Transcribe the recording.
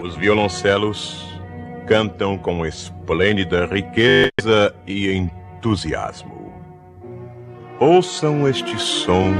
Os violoncelos cantam com esplêndida riqueza e entusiasmo. Ouçam este som